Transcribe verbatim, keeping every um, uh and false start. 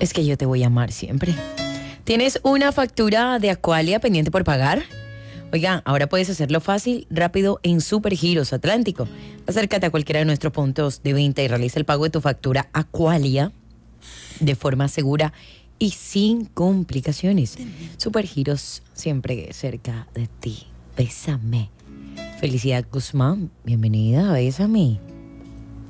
Es que yo te voy a amar siempre. ¿Tienes una factura de Aqualia pendiente por pagar? Oiga, ahora puedes hacerlo fácil, rápido en Supergiros Atlántico. Acércate a cualquiera de nuestros puntos de venta y realiza el pago de tu factura Aqualia de forma segura y sin complicaciones. Supergiros siempre cerca de ti. Bésame. Felicidad Guzmán, bienvenida, bésame.